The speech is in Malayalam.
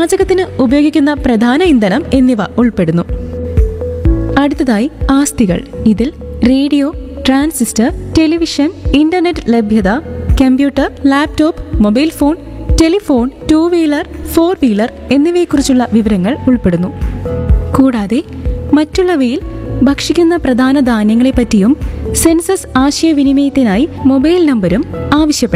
പാചകത്തിന് ഉപയോഗിക്കുന്ന പ്രധാന ഇന്ധനം എന്നിവ ഉൾപ്പെടുന്നു. അടുത്തതായി ആസ്തികൾ. ഇതിൽ റേഡിയോ, ട്രാൻസിസ്റ്റർ, ടെലിവിഷൻ, ഇന്റർനെറ്റ് ലഭ്യത, computer, laptop, mobile phone, telephone, two wheeler, four wheeler എന്നിവയെക്കുറിച്ചുള്ള വിവരങ്ങൾ ഉൾപ്പെടുന്നു. കൂടാതെ മറ്റുള്ളവയിൽ ഭക്ഷിക്കുന്ന പ്രധാന ധാന്യങ്ങളെപ്പറ്റിയും സെൻസസ് ആശയവിനിമയത്തിനായി മൊബൈൽ നമ്പരും ആവശ്യപ്പെടുന്നു.